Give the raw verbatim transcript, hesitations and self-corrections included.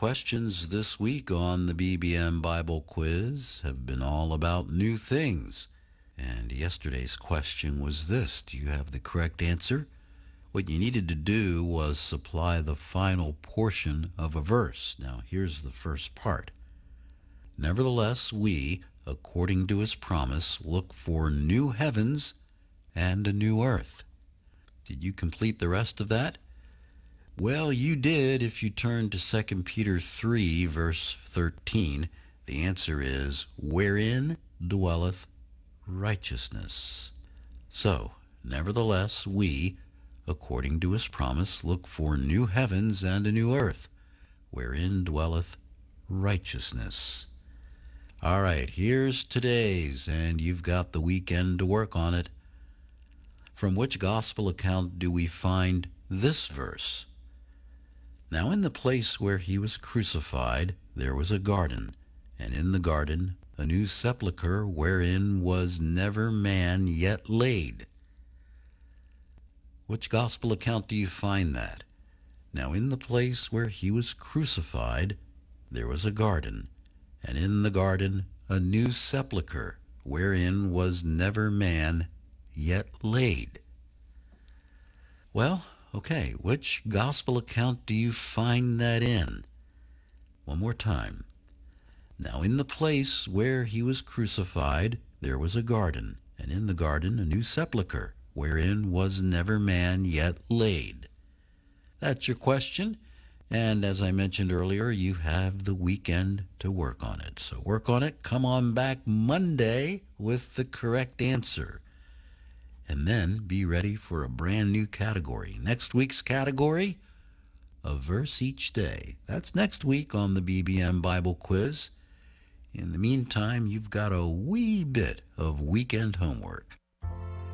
questions this week on the B B M Bible Quiz have been all about new things. And yesterday's question was this: do you have the correct answer? What you needed to do was supply the final portion of a verse. Now, here's the first part. Nevertheless, we, according to his promise, look for new heavens and a new earth. Did you complete the rest of that? Well, you did if you turn to Second Peter three, verse thirteen. The answer is, wherein dwelleth righteousness. So, nevertheless, we, according to his promise, look for new heavens and a new earth, wherein dwelleth righteousness. All right, here's today's, and you've got the weekend to work on it. From which gospel account do we find this verse? Now in the place where he was crucified there was a garden, and in the garden a new sepulchre wherein was never man yet laid. Which gospel account do you find that? Now in the place where he was crucified there was a garden, and in the garden a new sepulchre wherein was never man yet laid. Well, okay, which gospel account do you find that in? One more time. Now in the place where he was crucified there was a garden, and in the garden a new sepulchre, wherein was never man yet laid. That's your question, and as I mentioned earlier, you have the weekend to work on it. So work on it. Come on back Monday with the correct answer. And then be ready for a brand new category. Next week's category, a verse each day. That's next week on the B B M Bible Quiz. In the meantime, you've got a wee bit of weekend homework.